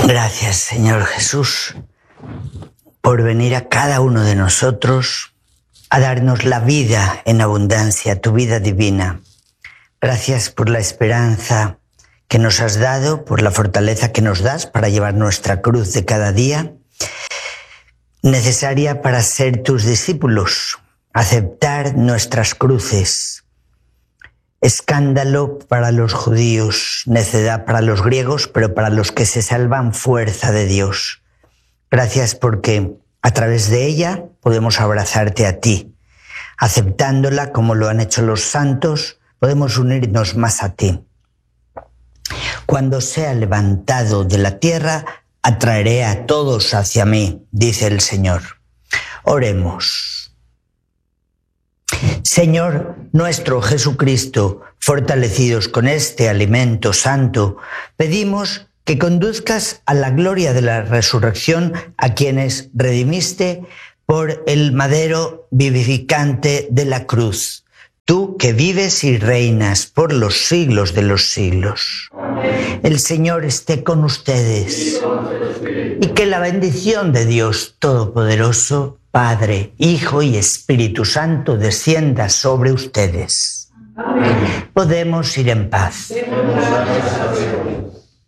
Gracias, Señor Jesús, por venir a cada uno de nosotros a darnos la vida en abundancia, tu vida divina. Gracias por la esperanza que nos has dado, por la fortaleza que nos das para llevar nuestra cruz de cada día, necesaria para ser tus discípulos, aceptar nuestras cruces. Escándalo para los judíos, necedad para los griegos, pero para los que se salvan, fuerza de Dios. Gracias porque a través de ella podemos abrazarte a ti. Aceptándola como lo han hecho los santos, podemos unirnos más a ti. Cuando sea levantado de la tierra, atraeré a todos hacia mí, dice el Señor. Oremos. Señor nuestro Jesucristo, fortalecidos con este alimento santo, pedimos que conduzcas a la gloria de la resurrección a quienes redimiste por el madero vivificante de la cruz. Tú que vives y reinas por los siglos de los siglos. El Señor esté con ustedes y que la bendición de Dios Todopoderoso, Padre, Hijo y Espíritu Santo descienda sobre ustedes. Amén. Podemos ir en paz.